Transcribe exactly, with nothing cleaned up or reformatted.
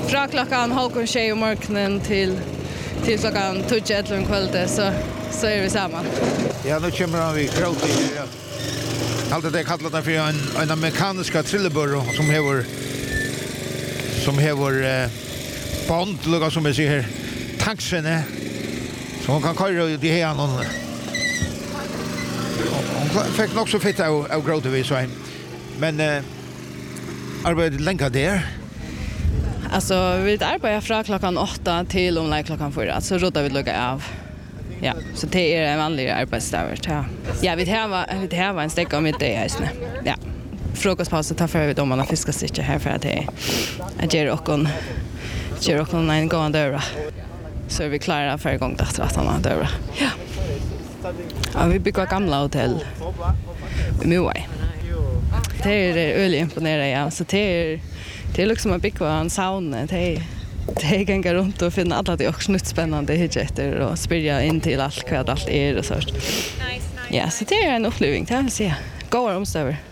Fra klockan halv tjej om morgonen till till klockan tjugo eller om kvällen så så är vi samman. Ja, nu kommer vi gråta i det. Allt det kallar det för en en mekaniska trillebörro som har som har eh, band lugga som vi ser här. Taxen så hon kan köra ut i här någon. Hon fick nog så fitt av, av gråta vi så här. Men eh, arbetet länge där. Alltså vi arbetar från klockan åtta till om like klockan fyra så rådar vi lugga av. Ja, så det är en vanlig arbetsdag. Ja, ja vi har vi har en stäcka om det är just nu. Ja. Frukostpaus tar för vi domarna fiskar här för att det är ger och kon ger och kon en gång där. Så vi klarar för igång där att han där. Ja. Ja, vi bygger gamla hotell. Muai. Det är öle imponerande ja, så det är det är liksom att bygga en sauna. Det är det kan gå runt och finna alla det också nytt spännande hit och spela in till allt vad allt är och så. Ja, så det är en upplevelse, det vill säga. Gå omstöver.